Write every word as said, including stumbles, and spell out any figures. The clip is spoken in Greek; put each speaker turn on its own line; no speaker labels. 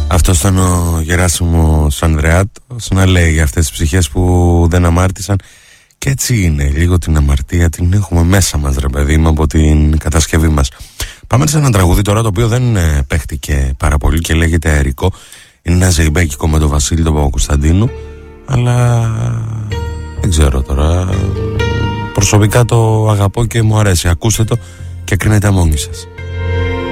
Αυτό ήταν ο Γεράσιμος Ανδρεάτος να λέει για αυτές τις ψυχές που δεν αμάρτησαν. Και έτσι είναι, λίγο την αμαρτία την έχουμε μέσα μας, ρε παιδί μου, από την κατασκευή μας. Πάμε σε ένα τραγούδι τώρα, το οποίο δεν παίχτηκε πάρα πολύ και λέγεται Αερικό. Είναι ένα ζεϊμπέκικο με τον Βασίλη τον Παπακοσταντίνου, αλλά δεν ξέρω τώρα, προσωπικά το αγαπώ και μου αρέσει. Ακούστε το και κρίνετε μόνοι σας.